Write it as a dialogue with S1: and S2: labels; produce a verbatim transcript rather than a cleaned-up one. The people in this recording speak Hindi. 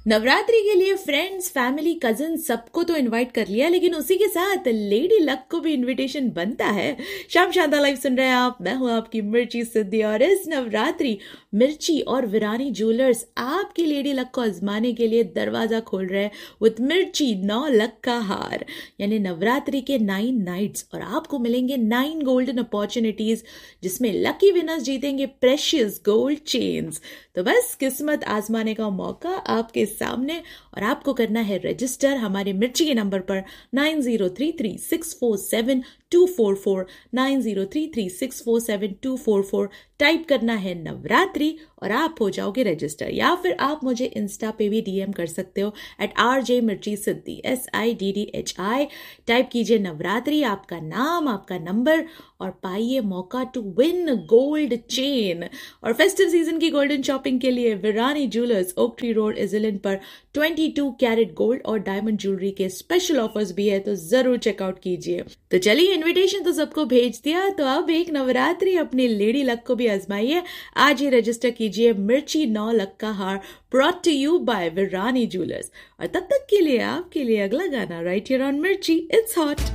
S1: नवरात्रि के लिए फ्रेंड्स, फैमिली, कजिन सबको तो इनवाइट कर लिया, लेकिन उसी के साथ लेडी लक को भी इनविटेशन बनता है। शाम शानदार लाइव सुन रहे हैं आप, मैं हूं आपकी मिर्ची सिद्धि और इस नवरात्रि मिर्ची और विरानी ज्वेलर्स आपकी लेडी लक को आजमाने के लिए दरवाजा खोल रहे हैं विद मिर्ची नौ लक का हार, यानी नवरात्रि के नाइन नाइट्स, और आपको मिलेंगे नाइन गोल्डन अपॉर्चुनिटीज जिसमें लकी विनर्स जीतेंगे प्रेशियस गोल्ड चेन्स। तो बस किस्मत आजमाने का मौका आपके सामने, और आपको करना है रजिस्टर हमारे मिर्ची के नंबर पर nine zero three three six four seven to four four nine zero three three six four seven to four four type करना है नवरात्रि और आप हो जाओगे रजिस्टर। या फिर आप मुझे इंस्टा पे भी डीएम कर सकते हो एट आर जे मिर्ची सिद्धि, S I D D H I. Type कीजिए नवरात्रि, आपका नाम, आपका नंबर, और पाइए मौका टू विन गोल्ड चेन। और फेस्टिव सीजन की गोल्डन शॉपिंग के लिए Virani jewellers, oak tree road, island पर बाईस कैरेट गोल्ड और डायमंड ज्वेलरी के स्पेशल ऑफर्स भी है, तो जरूर चेकआउट कीजिए। तो चलिए, इनविटेशन तो सबको भेज दिया, तो अब एक नवरात्रि अपनी लेडी लक को भी आजमाइए। आज ही रजिस्टर कीजिए मिर्ची नौ लक का हार, brought to you bye Virani jewellers. और तब तक के लिए आपके लिए अगला गाना राइट हियर ऑन मिर्ची, इट्स हॉट।